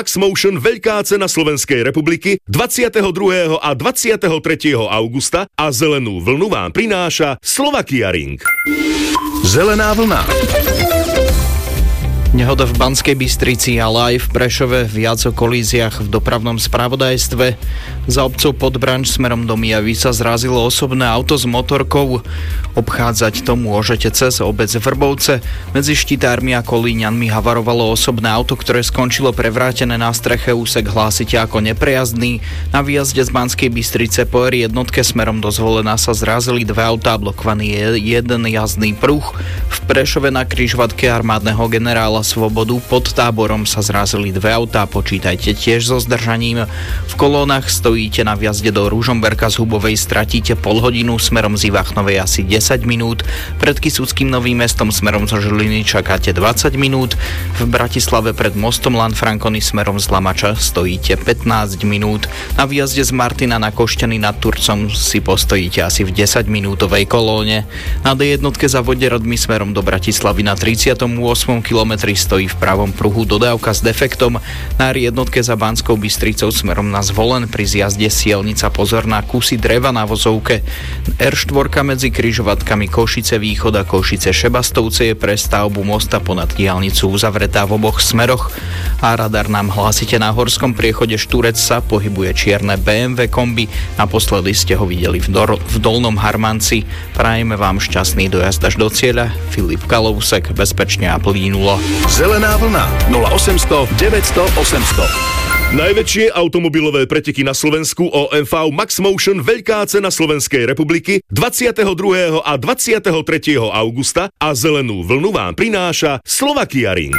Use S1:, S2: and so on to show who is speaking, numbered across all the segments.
S1: Maxmotion veľká cena Slovenskej republiky 22. a 23. augusta a zelenú vlnu vám prináša Slovakia Ring. Zelená vlna.
S2: Nehoda v Banskej Bystrici, ale aj v Prešove, viac o kolíziách v dopravnom spravodajstve. Za obcov Podbranč smerom do Mijavy sa zrazilo osobné auto s motorkou. Obchádzať to môžete cez obec Vrbovce. Medzi Štitármi a Kolíňanmi havarovalo osobné auto, ktoré skončilo prevrátené na streche. Úsek hlásite ako neprejazdný. Na výjazde z Banskej Bystrice po R1 smerom do Zvolena sa zrazili dve autá, blokovaný jeden jazdný pruh. V Prešove na križovatke armádneho generála Svobodu pod Táborom sa zrazili dve autá, počítajte tiež so zdržaním. V kolónach stojíte na vjazde do Ružomberka z Hubovej, stratíte pol hodinu, smerom z Ivachnovej asi 10 minút, pred Kysuckým Novým Mestom smerom zo Žiliny čakáte 20 minút, v Bratislave pred mostom Lanfrancony smerom z Lamača stojíte 15 minút, na výjazde z Martina na Košťany nad Turcom si postojíte asi v 10 minútovej kolóne. Na D1 za Voderodmi smerom do Bratislavy na 38. kilometri stojí v pravom pruhu dodávka s defektom. Na R1 za Banskou Bystricou smerom na Zvolen pri zjazde Sielnica pozor na kusy dreva na vozovke. R4 medzi križovatkami Košice Východ a Košice Šebastovce je pre stavbu mosta ponad diaľnicu uzavretá v oboch smeroch. A radar nám hlásite, na horskom priechode Šturec sa pohybuje čierne BMW kombi. Naposledy ste ho videli v Dolnom Harmanci. Prajeme vám šťastný dojazd až do cieľa. Filip Kalousek, bezpečne a plynulo.
S1: Zelená vlna 0800 900 800. Najväčšie automobilové preteky na Slovensku OMV Maxmotion veľká cena Slovenskej republiky 22. a 23. augusta a zelenú vlnu vám prináša Slovakia Ring.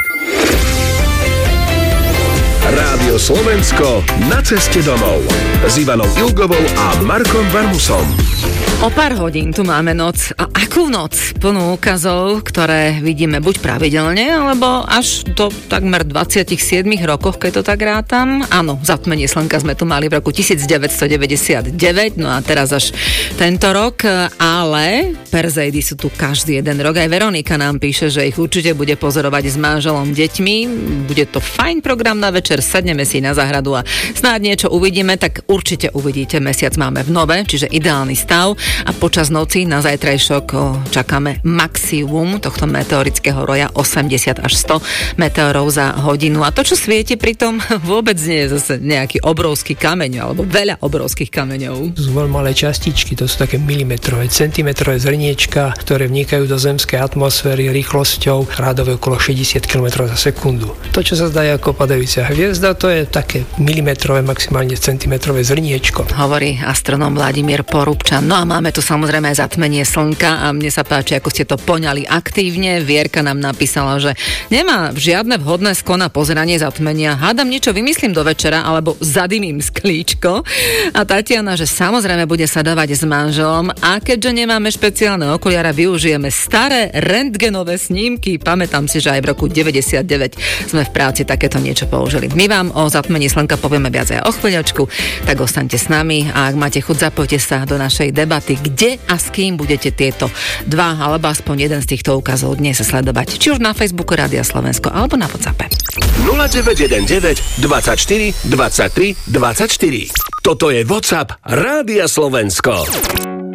S1: Rádio Slovensko na ceste domov s Ivanou Ilgovou a Markom Varmusom.
S3: O pár hodín tu máme noc. A akú noc? Plnú úkazov, ktoré vidíme buď pravidelne, alebo až do takmer 27 rokoch, keď to tak rátam. Áno, zatmenie slnka sme tu mali v roku 1999, no a teraz až tento rok, ale perzejdy sú tu každý jeden rok. Aj Veronika nám píše, že ich určite bude pozorovať s manželom, deťmi. Bude to fajn program na večer, sadneme si na záhradu a snáď niečo uvidíme, tak určite uvidíte. Mesiac máme v nove, čiže ideálny stav. A počas noci na zajtrajšok čakáme maximum tohto meteorického roja 80 až 100 meteorov za hodinu. A to, čo svieti pritom, vôbec nie je zase nejaký obrovský kameň alebo veľa obrovských kameňov.
S4: Sú veľmi malé častičky, to sú také milimetrové, centimetrové zrniečka, ktoré vnikajú do zemskej atmosféry rýchlosťou rádové okolo 60 km za sekundu. To, čo sa zdá ako padajúca hviezda, to je také milimetrové, maximálne centimetrové zrniečko.
S3: Hovorí astronóm Vladimír Porúbčan. No a máme tu samozrejme aj zatmenie slnka a mne sa páči, ako ste to poňali aktívne. Vierka nám napísala, že nemá žiadne vhodné sklo na pozeranie zatmenia. Hádam niečo vymyslím do večera alebo zadymím sklíčko. A Tatiana, že samozrejme bude sa dávať s manželom a keďže nemáme špeciálne okuliare, využijeme staré rentgenové snímky. Pamätám si, že aj v roku 99 sme v práci takéto niečo použili. My vám o zatmení slnka povieme viac aj o chvíľočku, tak ostaňte s nami a ak máte chuť, zapojte sa do našej debaty, kde a s kým budete tieto dva alebo aspoň jeden z týchto ukazov dnes sledovať. Či už na Facebooku Rádia Slovensko alebo na WhatsAppe.
S1: 0919 24 23 24. Toto je WhatsApp Rádia Slovensko.